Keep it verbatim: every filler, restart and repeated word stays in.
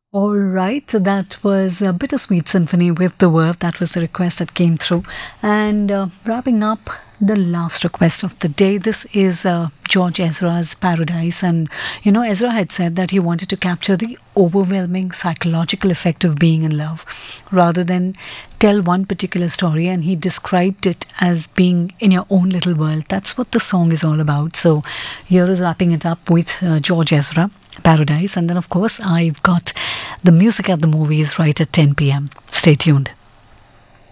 All right, so that was a bittersweet symphony with the verve. That was the request that came through. And uh, wrapping up the last request of the day, this is uh, George Ezra's Paradise. And, you know, Ezra had said that he wanted to capture the overwhelming psychological effect of being in love rather than tell one particular story. And he described it as being in your own little world. That's what the song is all about. So here is wrapping it up with uh, George Ezra. Paradise, and then of course I've got the music at the movies right at ten p m. Stay tuned.